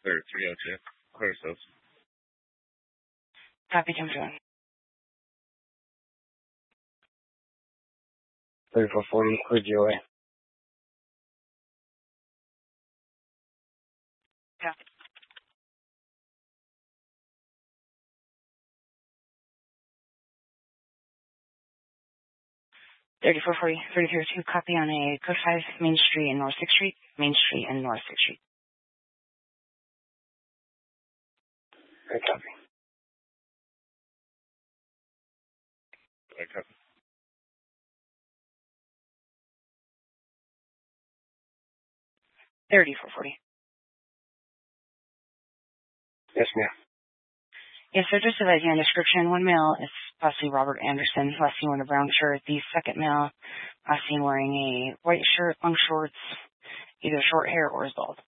3302. Clear those. Copy, 10-1. 3440, clear GOA. Copy. (3440, 3302). Copy on a code 5 Main Street and North 6th Street. Main Street and North 6th Street. Okay, copy. Okay, copy. (3440). Yes, ma'am. Yes, sir. Just advise you on description. One male is possibly Robert Anderson, last seen wearing a brown shirt. The second male, last seen wearing a white shirt, long shorts, either short hair or is bald.